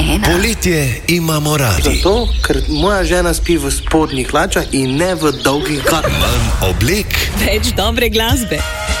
Poletje imamo radi. Zato, ker moja žena spi v spodnjih hlačah in ne v dolgih galah. Manj oblek, Več dobre glasbe.